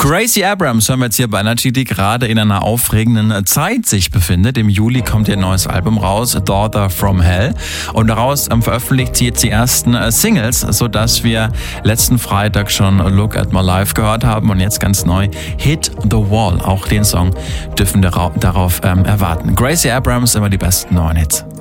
Gracie Abrams hören wir jetzt hier bei Energy, die gerade in einer aufregenden Zeit sich befindet. Im Juli kommt ihr neues Album raus, Daughter from Hell. Und daraus veröffentlicht sie jetzt die ersten Singles, sodass wir letzten Freitag schon Look at My Life gehört haben und jetzt ganz neu Hit the Wall. Auch den Song dürfen wir darauf erwarten. Gracie Abrams, immer die besten neuen Hits.